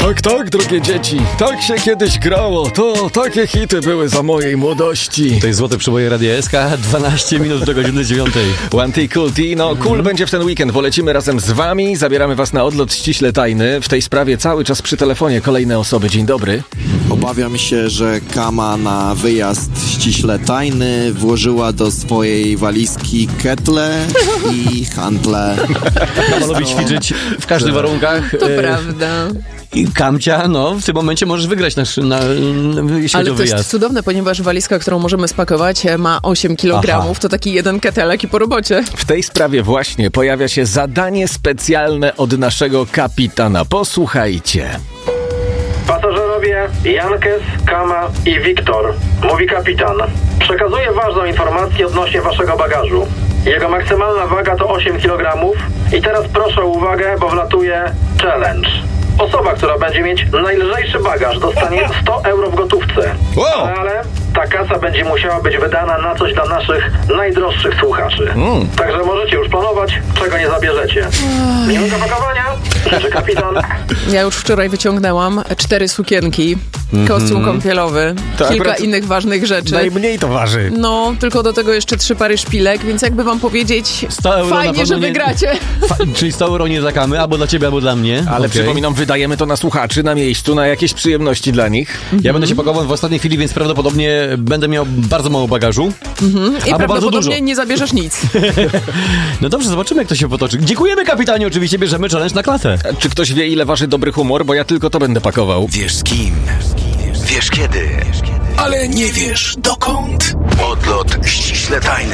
Tak, drogie dzieci, tak się kiedyś grało, to takie hity były za mojej młodości. To jest złote przeboje Radia SK, 12 minut do godziny 9. One T, Cool T, no cool będzie w ten weekend, bo lecimy razem z wami, zabieramy was na odlot ściśle tajny. W tej sprawie cały czas przy telefonie kolejne osoby, dzień dobry. Obawiam się, że Kama na wyjazd ściśle tajny włożyła do swojej walizki ketle i handle. Kama lubi ćwiczyć w każdych warunkach. To prawda. I Kamcia, no w tym momencie możesz wygrać jeśli chodzi Ale o to wyjazd. jest cudowne, ponieważ walizka, którą możemy spakować, ma 8 kg. Aha. To taki jeden ketelek i po robocie. W tej sprawie właśnie pojawia się zadanie specjalne od naszego kapitana. Posłuchajcie. Pasażerowie Jankes, Kama i Wiktor, mówi kapitan. Przekazuję ważną informację odnośnie waszego bagażu. Jego maksymalna waga to 8 kg i teraz proszę o uwagę, bo wlatuje challenge. Osoba, która będzie mieć najlżejszy bagaż, dostanie 100 euro w gotówce. Wow. Ale ta kasa będzie musiała być wydana na coś dla naszych najdroższych słuchaczy. Także możecie już planować, czego nie zabierzecie. Miłego pakowania, życzy kapitan. Ja już wczoraj wyciągnęłam 4 sukienki, kostium kąpielowy, To kilka akurat innych ważnych rzeczy. Najmniej to waży. No, tylko do tego jeszcze 3 pary szpilek, więc jakby wam powiedzieć, 100 euro na fajnie, pewno że nie- wygracie. Czyli 100 euro nie dla Kamy, albo dla ciebie, albo dla mnie. Ale Okej. przypominam, wydajemy to na słuchaczy, na miejscu, na jakieś przyjemności dla nich. Ja będę się pakował w ostatniej chwili, więc prawdopodobnie będę miał bardzo mało bagażu. I Albo bardzo dużo. prawdopodobnie nie zabierzesz nic. No dobrze, zobaczymy jak to się potoczy. Dziękujemy kapitanie, oczywiście bierzemy challenge na klatę. Czy ktoś wie, ile waży dobry humor? Bo ja tylko to będę pakował. Wiesz z kim, wiesz kiedy, ale nie wiesz dokąd. Odlot ściśle tajny.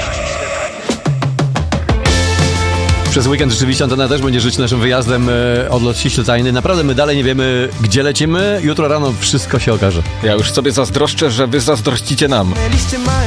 Przez weekend rzeczywiście Antena też będzie żyć naszym wyjazdem odlot ściśle tajny. Naprawdę my dalej nie wiemy, gdzie lecimy. Jutro rano wszystko się okaże. Ja już sobie zazdroszczę, że wy zazdrościcie nam.